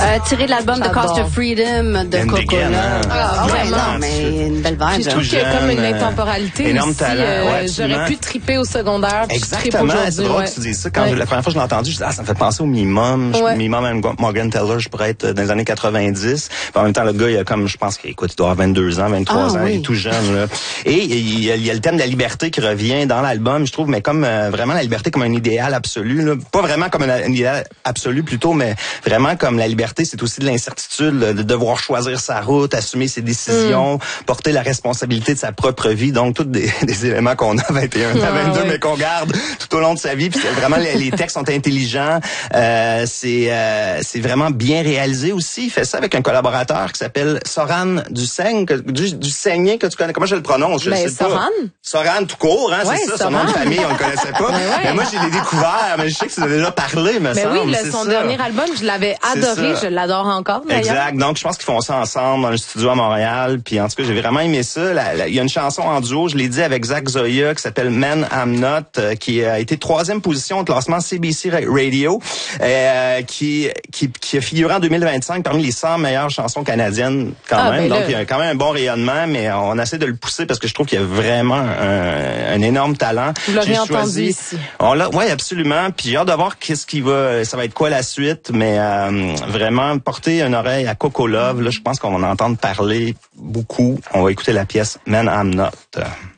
Tiré de l'album The Cost of Freedom de Coca-Cola. Vraiment, mais une belle vibe. Je trouve qu'il y a comme une intemporalité énorme aussi. talent. J'aurais pu triper au secondaire. Exactement, c'est drôle que tu dis ça. Quand la première fois que je l'ai entendu, je dis, ça me fait penser au Minimum. Minimum Morgan Taylor, je pourrais être dans les années 90. Puis en même temps, le gars, il a comme, je pense qu'il doit avoir 22 ans, 23 ans, il est tout jeune, là. Et il y a le thème de la liberté qui revient dans l'album, je trouve, mais comme vraiment la liberté comme un idéal absolu, là. Pas vraiment comme un idéal absolu plutôt, mais vraiment comme la liberté, c'est aussi de l'incertitude, de devoir choisir sa route, assumer ses décisions, porter la responsabilité de sa propre vie. Donc, tous des éléments qu'on a à 21 à 22, mais qu'on garde tout au long de sa vie. Puis vraiment, les textes sont intelligents. C'est vraiment bien réalisé aussi. Il fait ça avec un collaborateur qui s'appelle Soran Dusseigne, du Saigné, que tu connais. Comment je le prononce? Je sais pas. Soran tout court, hein, c'est ça. Son nom de famille, on le connaissait pas. Mais moi, je l'ai découvert, mais je sais que tu en as déjà parlé, me semble. Oui, son dernier album, je l'avais adoré. Je l'adore encore, d'ailleurs. Exact. Donc, je pense qu'ils font ça ensemble dans le studio à Montréal. Puis, en tout cas, j'ai vraiment aimé ça. Il y a une chanson en duo, je l'ai dit, avec Zach Zoya, qui s'appelle Man I'm Not, qui a été 3e position au classement CBC Radio, qui a figuré en 2025 parmi les 100 meilleures chansons canadiennes quand même. Donc, il y a quand même un bon rayonnement, mais on essaie de le pousser parce que je trouve qu'il y a vraiment un énorme talent. Vous l'aurez entendu ici. Oui, absolument. Puis j'ai hâte de voir ça va être quoi la suite, mais vraiment porter une oreille à Coco Love. Là, je pense qu'on va en entendre parler beaucoup. On va écouter la pièce Man I'm Not.